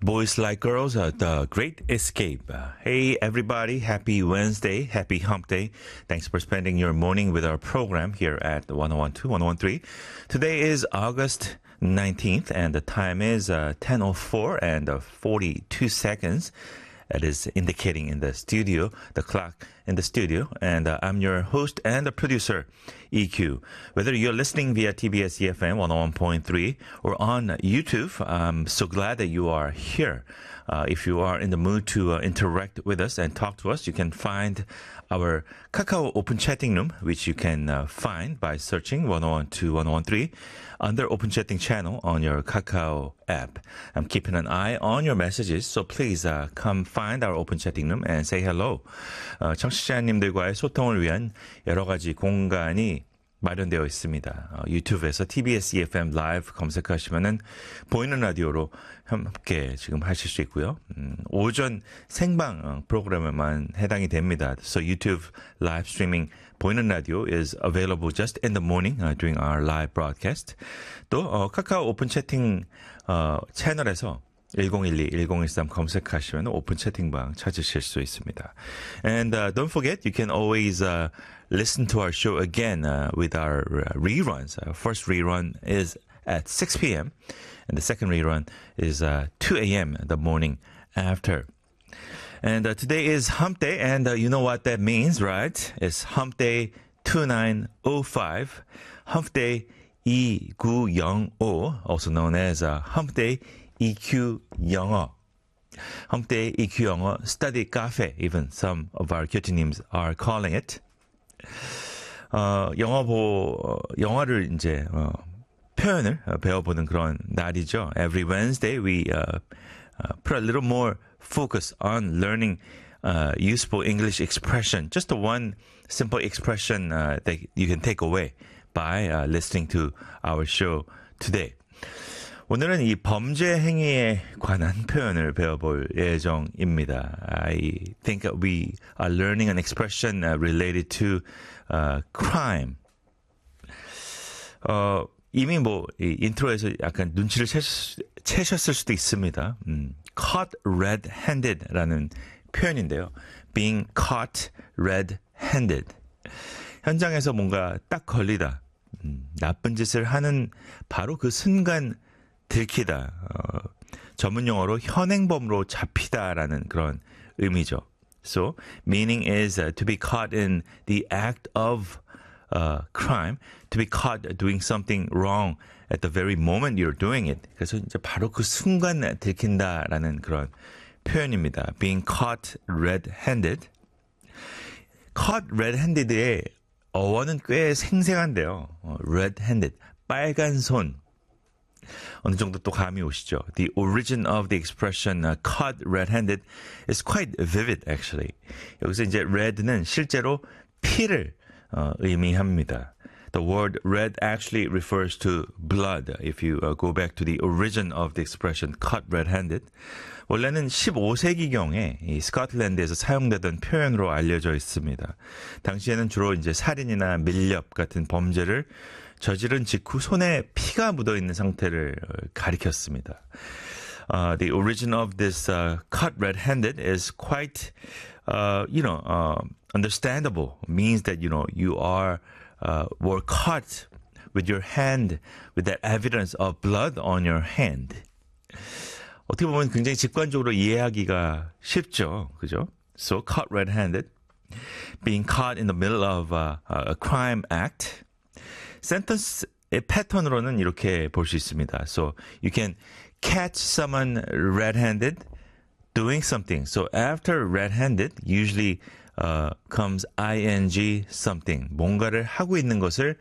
Boys Like Girls, The Great Escape. Hey everybody, happy Wednesday, happy hump day. Thanks for spending your morning with our program here at 1012, 1013. Today is August 19th and the time is 10:04 and 42 seconds. That is indicating in the studio, the clock in the studio. And I'm your host and the producer, EQ. Whether you're listening via TBS EFM 101.3 or on YouTube, I'm so glad that you are here. If you are in the mood to interact with us and talk to us, you can find our Kakao Open Chatting Room, which you can find by searching 1012, 1013 under Open Chatting channel on your Kakao app. I'm keeping an eye on your messages, so please come find our Open Chatting Room and say hello. 청취자님들과의 소통을 위한 여러 가지 공간이 마련되어 있습니다. 유튜브에서 TBS EFM 라이브 검색하시면은 보이는 라디오로 함께 지금 하실 수 있고요. 오전 생방 프로그램에만 해당이 됩니다. So YouTube live streaming 보이는 라디오 is available just in the morning during our live broadcast. 또 카카오 오픈 채팅 채널에서 1012, 1013 검색하시면 오픈 채팅방 찾으실 수 있습니다. And don't forget, you can always listen to our show again with our reruns. Our first rerun is at 6 p.m. and the second rerun is 2 a.m. the morning after. And today is Hump Day, and you know what that means, right? It's Hump Day 2905, Hump Day 2905, also known as Hump Day EQ 영어. Hump Day EQ 영어 study cafe, even some of our 교수님s are calling it. 영어를 이제 표현을 배워보는 그런 날이죠. Every Wednesday we put a little more focus on learning useful English expression. Just one simple expression that you can take away by listening to our show today. 오늘은 이 범죄 행위에 관한 표현을 배워볼 예정입니다. I think we are learning an expression related to crime. 이미 이 인트로에서 약간 눈치를 채셨을 수도 있습니다. Caught red-handed라는 표현인데요. Being caught red-handed. 현장에서 뭔가 딱 걸리다. 나쁜 짓을 하는 바로 그 순간 들키다. 전문 용어로 현행범으로 잡히다라는 그런 의미죠. So, meaning is to be caught in the act of crime, to be caught doing something wrong at the very moment you're doing it. 그래서 이제 바로 그 순간 들킨다라는 그런 표현입니다. Being caught red-handed. Caught red-handed의 어원은 꽤 생생한데요. red-handed, 빨간 손. 어느 정도 또 감이 오시죠. The origin of the expression caught red-handed is quite vivid actually. 여기서 이제 red는 실제로 피를 의미합니다. The word red actually refers to blood. If you go back to the origin of the expression caught red-handed, 원래는 15세기경에 이 스코틀랜드에서 사용되던 표현으로 알려져 있습니다. 당시에는 주로 이제 살인이나 밀렵 같은 범죄를 저지른 직후 손에 피가 묻어 있는 상태를 가리켰습니다. The origin of this caught red-handed is quite, understandable. Means that you were caught with your hand, with that evidence of blood on your hand. 어떻게 보면 굉장히 직관적으로 이해하기가 쉽죠, 그죠? So caught red-handed, being caught in the middle of a crime act. 센텐스의 패턴으로는 이렇게 볼 수 있습니다. So you can catch someone red-handed doing something. So after red-handed, usually comes ing something. 뭔가를 하고 있는 것을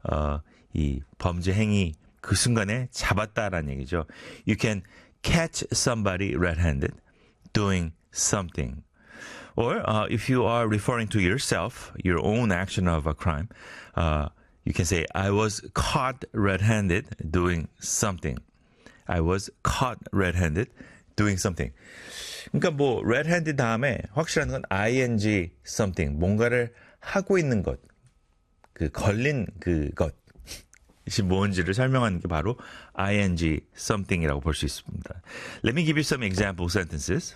이 범죄 행위 그 순간에 잡았다라는 얘기죠. You can catch somebody red-handed doing something. Or if you are referring to yourself, your own action of a crime, you can say, I was caught red-handed doing something. I was caught red-handed doing something. 그러니까 red-handed 다음에 확실한 건 ing something. 뭔가를 하고 있는 것. 걸린 그것. 뭔지를 설명하는 게 바로 ing something이라고 볼 수 있습니다. Let me give you some example sentences.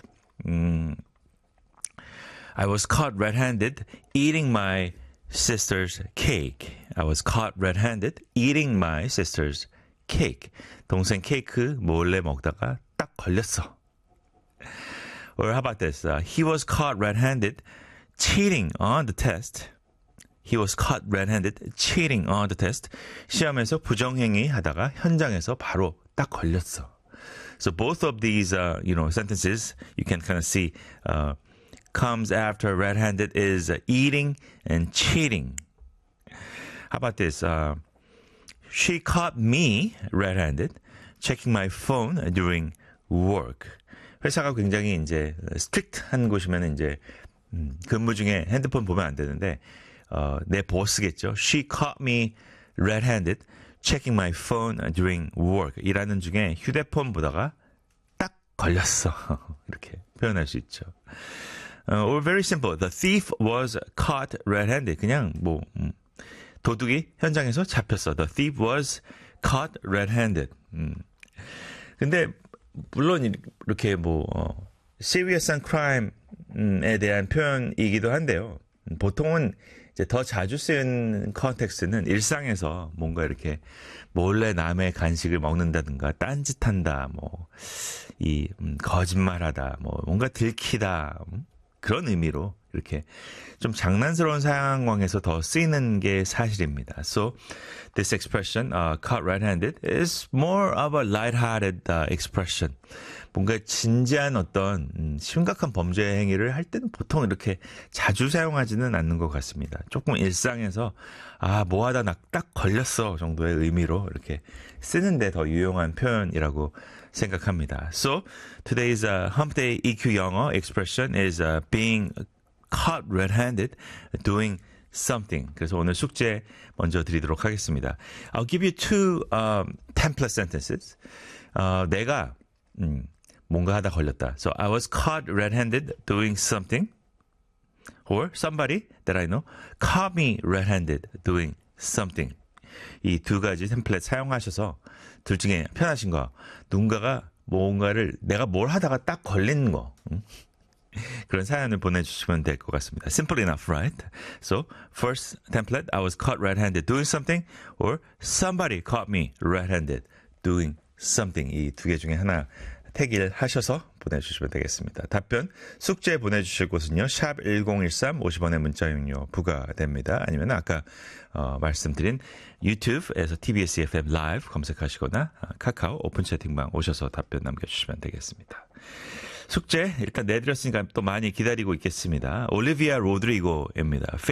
I was caught red-handed eating my sister's cake. I was caught red-handed eating my sister's cake. 동생 케이크 몰래 먹다가 딱 걸렸어. Or how about this? He was caught red-handed cheating on the test. He was caught red-handed cheating on the test. 시험에서 부정행위 하다가 현장에서 바로 딱 걸렸어. So both of these, sentences you can kind of see comes after red-handed is eating and cheating. How about this? She caught me red-handed checking my phone during work. 회사가 굉장히 이제 스트릭트한 곳이면 이제 근무 중에 핸드폰 보면 안 되는데 내 보스겠죠. She caught me red-handed checking my phone during work. 일하는 중에 휴대폰 보다가 딱 걸렸어. 이렇게 표현할 수 있죠. Or very simple. The thief was caught red-handed. 그냥 도둑이 현장에서 잡혔어. The thief was caught red-handed. 근데 물론 이렇게 serious한 crime에 대한 표현이기도 한데요. 보통은 이제 더 자주 쓰는 컨텍스트는 일상에서 뭔가 이렇게 몰래 남의 간식을 먹는다든가 딴짓한다, 거짓말하다, 뭔가 들키다 그런 의미로 이렇게 좀 장난스러운 상황에서 더 쓰이는 게 사실입니다. So this expression, caught red-handed, is more of a light-hearted expression. 뭔가 진지한 어떤 심각한 범죄 행위를 할 때는 보통 이렇게 자주 사용하지는 않는 것 같습니다. 조금 일상에서 뭐 하다 딱 걸렸어 정도의 의미로 이렇게 쓰는데 더 유용한 표현이라고 생각합니다. So today's Hump Day EQ 영어 expression is being caught red-handed doing something. 그래서 오늘 숙제 먼저 드리도록 하겠습니다. I'll give you two template sentences. 내가 뭔가 하다 걸렸다. So I was caught red-handed doing something. Or somebody that I know caught me red-handed doing something. 이 두 가지 템플릿 사용하셔서 둘 중에 편하신 거. 누군가가 뭔가를 내가 뭘 하다가 딱 걸린 거. 그런 사연을 보내주시면 될 것 같습니다. Simple enough, right? So, first template, I was caught red-handed doing something, or somebody caught me red-handed doing something. 이 두 개 중에 하나 택일하셔서 보내주시면 되겠습니다. 답변, 숙제 보내주실 곳은요. 샵 1013, 50원의 문자용료 부과됩니다. 아니면 아까 말씀드린 유튜브에서 TBS EFM 라이브 검색하시거나 카카오 오픈 채팅방 오셔서 답변 남겨주시면 되겠습니다. 숙제 일단 내드렸으니까 또 많이 기다리고 있겠습니다. 올리비아 로드리고입니다.